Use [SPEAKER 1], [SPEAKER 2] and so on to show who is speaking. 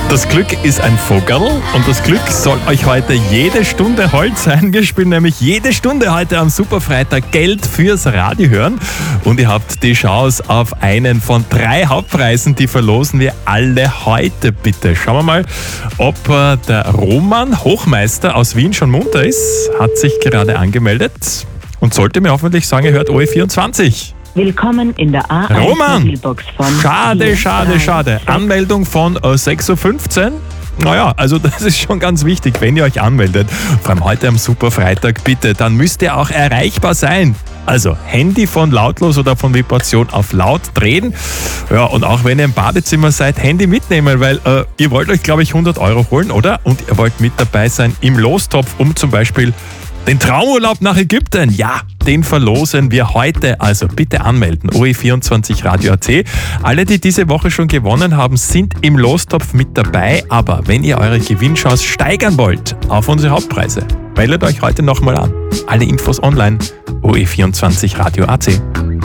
[SPEAKER 1] Das Glück ist ein Vogel und das Glück soll euch heute jede Stunde hold sein. Wir spielen nämlich jede Stunde heute am Superfreitag Geld fürs Radio hören. Und ihr habt die Chance auf einen von 3 Hauptpreisen, die verlosen wir alle heute bitte. Schauen wir mal, ob der Roman Hochmeister aus Wien schon munter ist. Hat sich gerade angemeldet und sollte mir hoffentlich sagen, er hört OE24.
[SPEAKER 2] Willkommen in der A1
[SPEAKER 1] Roman,
[SPEAKER 2] Mobilbox von
[SPEAKER 1] schade. Anmeldung von 6.15 Uhr. Naja, also das ist schon ganz wichtig, wenn ihr euch anmeldet. Vor allem heute am Superfreitag bitte, dann müsst ihr auch erreichbar sein. Also Handy von lautlos oder von Vibration auf laut drehen. Ja, und auch wenn ihr im Badezimmer seid, Handy mitnehmen, weil ihr wollt euch, glaube ich, 100 Euro holen, oder? Und ihr wollt mit dabei sein im Lostopf, um zum Beispiel den Traumurlaub nach Ägypten, ja, den verlosen wir heute. Also bitte anmelden, OE24 Radio AT. Alle, die diese Woche schon gewonnen haben, sind im Lostopf mit dabei. Aber wenn ihr eure Gewinnchance steigern wollt auf unsere Hauptpreise, meldet euch heute nochmal an. Alle Infos online, OE24 Radio AT.